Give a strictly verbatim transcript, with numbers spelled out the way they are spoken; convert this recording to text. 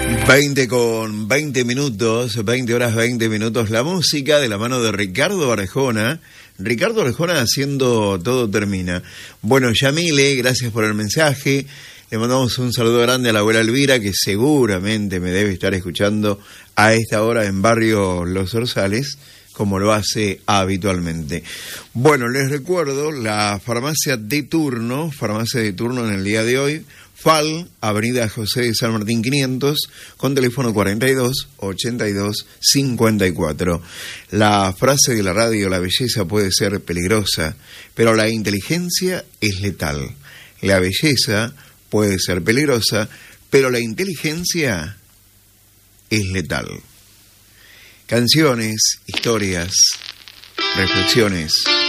veinte con veinte minutos, veinte horas veinte minutos, la música de la mano de Ricardo Arjona. Ricardo Arjona haciendo Todo Termina. Bueno, Yamile, gracias por el mensaje. Le mandamos un saludo grande a la abuela Elvira, que seguramente me debe estar escuchando a esta hora en Barrio Los Orzales, como lo hace habitualmente. Bueno, les recuerdo la farmacia de turno, farmacia de turno en el día de hoy, F A L, Avenida José de San Martín quinientos, con teléfono cuarenta y dos, ochenta y dos, cincuenta y cuatro. La frase de la radio, la belleza puede ser peligrosa, pero la inteligencia es letal. La belleza puede ser peligrosa, pero la inteligencia es letal. Canciones, historias, reflexiones